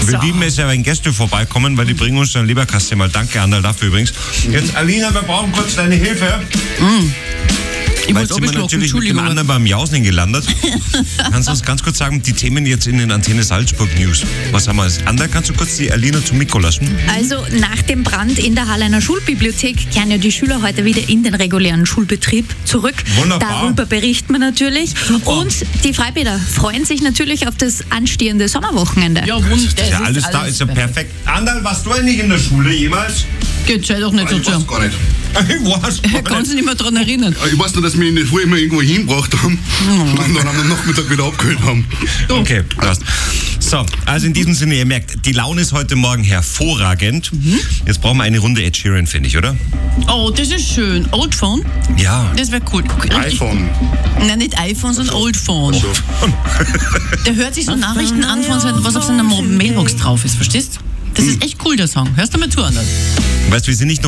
Wir lieben es ja, wenn Gäste vorbeikommen, weil die bringen uns dann Leberkaste mal. Danke, Anderl, dafür übrigens. Jetzt, Alina, wir brauchen kurz deine Hilfe. Weil jetzt sind wir natürlich mit dem anderen beim Jausen gelandet. Kannst du uns ganz kurz sagen, die Themen jetzt in den Antenne Salzburg News? Was haben wir als Ander? Kannst du kurz die Alina zum Mikro lassen? Also nach dem Brand in der Halleiner Schulbibliothek kehren ja die Schüler heute wieder in den regulären Schulbetrieb zurück. Wunderbar. Darüber berichten wir natürlich. Super. Und die Freibäder freuen sich natürlich auf das anstehende Sommerwochenende. Ja, wunderbar. Ja, alles da ist ja perfekt. Anderl, warst du eigentlich in der Schule jemals? Geht sei doch nicht Ich dazu. weiß gar nicht. Ich weiß Er kann sich nicht mehr daran erinnern. Ich weiß nur, dass wir in der Früh immer irgendwo hingebracht haben und dann am Nachmittag wieder abgeholt haben. Okay, passt. So, also in diesem Sinne, ihr merkt, die Laune ist heute Morgen hervorragend. Jetzt brauchen wir eine Runde Ed Sheeran, finde ich, oder? Oh, das ist schön. Old Phone? Ja. Das wäre cool. Richtig. iPhone. Nein, nicht iPhone, sondern Old Phone. So. Der hört sich so Nachrichten an, von was auf seiner Mailbox drauf ist, verstehst? Das ist echt cool, der Song. Hörst du mal zu, Anderl? Weißt du, wir sind nicht